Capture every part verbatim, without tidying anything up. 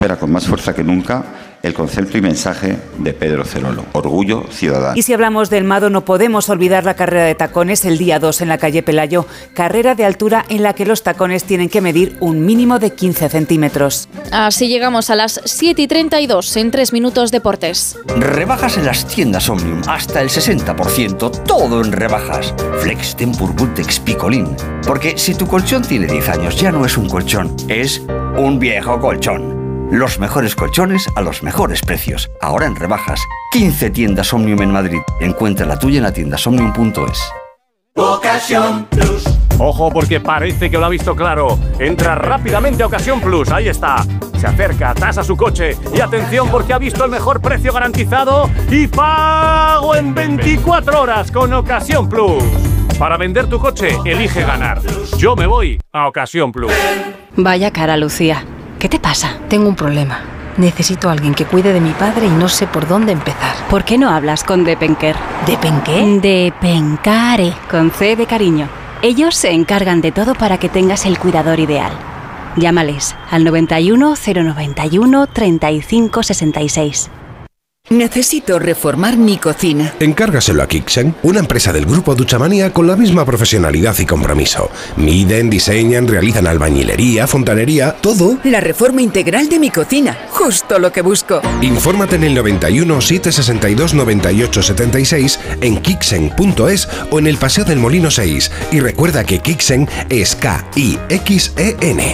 Era con más fuerza que nunca el concepto y mensaje de Pedro Cerolo, orgullo ciudadano. Y si hablamos del Mado, no podemos olvidar la carrera de tacones el día dos en la calle Pelayo, carrera de altura en la que los tacones tienen que medir un mínimo de quince centímetros. Así llegamos a las siete y treinta y dos en tres minutos deportes. Rebajas en las tiendas Omnium, hasta el sesenta por ciento, todo en rebajas. Flex Tempur Vultex Picolín, porque si tu colchón tiene diez años ya no es un colchón, es un viejo colchón. Los mejores colchones a los mejores precios. Ahora en rebajas. quince tiendas Omnium en Madrid. Encuentra la tuya en la tienda omnium punto es. Ocasión Plus. Ojo, porque parece que lo ha visto claro. Entra rápidamente a Ocasión Plus. Ahí está. Se acerca, tasa su coche. Y atención, porque ha visto el mejor precio garantizado y pago en veinticuatro horas con Ocasión Plus. Para vender tu coche, elige ganar. Yo me voy a Ocasión Plus. Vaya cara, Lucía. ¿Qué te pasa? Tengo un problema. Necesito a alguien que cuide de mi padre y no sé por dónde empezar. ¿Por qué no hablas con Depenker? ¿Depenqué? Depencare, con C de cariño. Ellos se encargan de todo para que tengas el cuidador ideal. Llámales al noventa y uno, cero noventa y uno, treinta y cinco sesenta y seis. Necesito reformar mi cocina. Encárgaselo a Kixen, una empresa del grupo Duchamanía con la misma profesionalidad y compromiso. Miden, diseñan, realizan albañilería, fontanería, todo. La reforma integral de mi cocina, justo lo que busco. Infórmate en el noventa y uno, setecientos sesenta y dos, noventa y ocho setenta y seis, en kixen punto es o en el Paseo del Molino seis. Y recuerda que Kixen es K I X E N.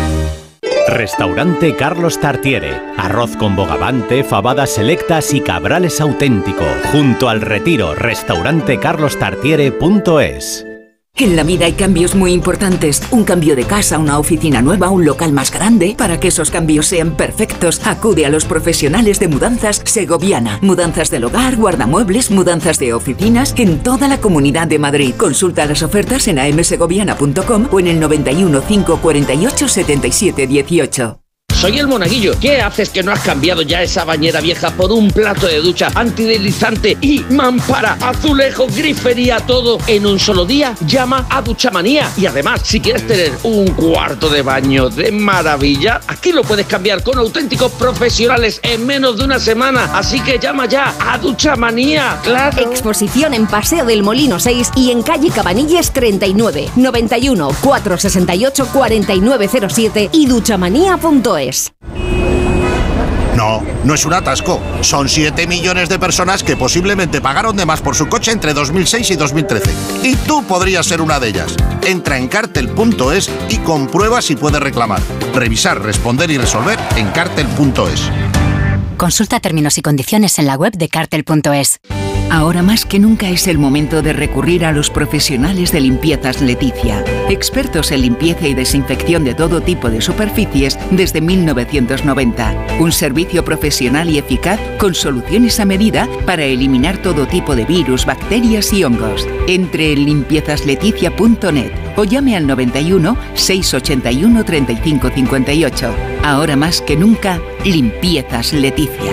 Restaurante Carlos Tartiere. Arroz con bogavante, fabadas selectas y cabrales auténtico. Junto al Retiro. Restaurante carlos tartiere punto es. En la vida hay cambios muy importantes. Un cambio de casa, una oficina nueva, un local más grande. Para que esos cambios sean perfectos, acude a los profesionales de Mudanzas Segoviana. Mudanzas del hogar, guardamuebles, mudanzas de oficinas en toda la Comunidad de Madrid. Consulta las ofertas en a m segoviana punto com o en el noventa y uno, cinco cuarenta y ocho, setenta y siete dieciocho. Soy el Monaguillo. ¿Qué haces que no has cambiado ya esa bañera vieja por un plato de ducha antideslizante y mampara, azulejo, grifería, todo en un solo día? Llama a Duchamanía. Y además, si quieres tener un cuarto de baño de maravilla, aquí lo puedes cambiar con auténticos profesionales en menos de una semana. Así que llama ya a Duchamanía. ¡Claro! Exposición en Paseo del Molino seis y en calle Cabanilles treinta y nueve, noventa y uno, cuatrocientos sesenta y ocho, cuarenta y nueve cero siete y duchamanía punto es. No, no es un atasco. Son siete millones de personas que posiblemente pagaron de más por su coche entre dos mil seis y dos mil trece. Y tú podrías ser una de ellas. Entra en cartel punto es y comprueba si puedes reclamar. Revisar, responder y resolver en cartel punto es. Consulta términos y condiciones en la web de cartel punto es. Ahora más que nunca es el momento de recurrir a los profesionales de Limpiezas Leticia. Expertos en limpieza y desinfección de todo tipo de superficies desde mil novecientos noventa. Un servicio profesional y eficaz con soluciones a medida para eliminar todo tipo de virus, bacterias y hongos. Entre en limpiezas leticia punto net o llame al noventa y uno, seiscientos ochenta y uno, treinta y cinco cincuenta y ocho. Ahora más que nunca, Limpiezas Leticia.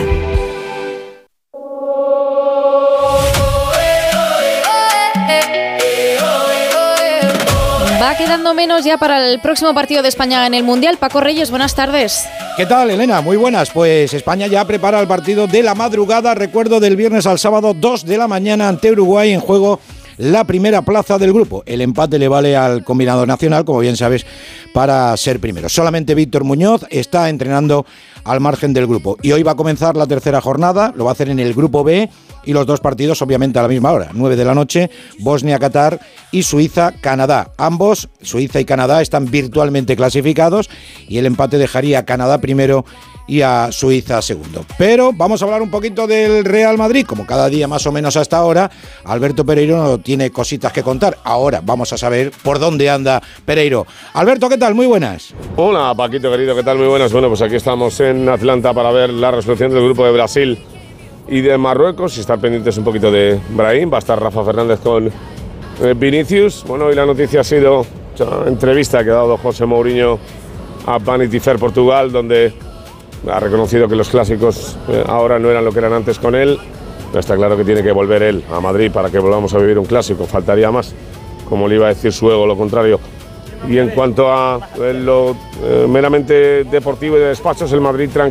Va quedando menos ya para el próximo partido de España en el Mundial. Paco Reyes, buenas tardes. ¿Qué tal, Elena? Muy buenas. Pues España ya prepara el partido de la madrugada, recuerdo, del viernes al sábado, dos de la mañana ante Uruguay, en juego la primera plaza del grupo. El empate le vale al combinado nacional, como bien sabes, para ser primero. Solamente Víctor Muñoz está entrenando al margen del grupo. Y hoy va a comenzar la tercera jornada, lo va a hacer en el grupo B, y los dos partidos obviamente a la misma hora, nueve de la noche, Bosnia-Qatar y Suiza-Canadá. Ambos, Suiza y Canadá, están virtualmente clasificados y el empate dejaría a Canadá primero y a Suiza segundo. Pero vamos a hablar un poquito del Real Madrid, como cada día más o menos hasta ahora. Alberto Pereiro tiene cositas que contar. Ahora vamos a saber por dónde anda Pereiro. Alberto, ¿qué tal? Muy buenas. Hola, Paquito, querido, ¿qué tal? Muy buenas. Bueno, pues aquí estamos en Atlanta para ver la resolución del grupo de Brasil y de Marruecos, y estar pendientes un poquito de Brahim. Va a estar Rafa Fernández con eh, Vinicius. Bueno, hoy la noticia ha sido la entrevista que ha dado José Mourinho a Vanity Fair Portugal, donde ha reconocido que los clásicos eh, ahora no eran lo que eran antes con él. Pero está claro que tiene que volver él a Madrid para que volvamos a vivir un clásico. Faltaría más, como le iba a decir su ego, lo contrario. Y en cuanto a eh, lo eh, meramente deportivo y de despachos, el Madrid tranquilo.